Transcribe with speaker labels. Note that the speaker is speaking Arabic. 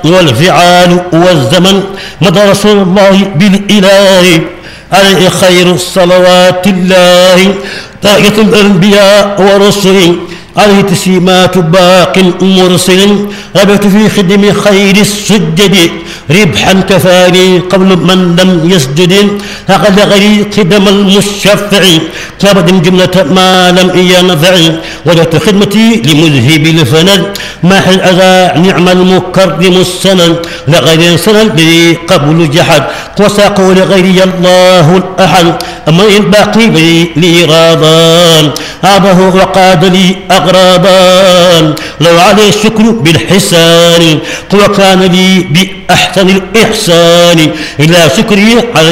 Speaker 1: والفعال والزمن مضى رسول الله بالإله عليه خير الصلوات الله طاقة الأنبياء ورسل عليه تسليمات باق مرسل ربحت في خدم خير السجد ربحا كفاني قبل من لم يسجد أقل غير خدم المشفع كابد جملة ما لم ينفع وجدت خدمتي لمذهب الفند ما حل أذى نعم المكرم السند لغير سند لي قبل جحد وساقوا لغيري الله الأحد أما الباقي لي غاضان أبه وقاد لي أغرابان لو عليه الشكر بالحسان وكان لي بأحسن الإحسان إلى شكري علي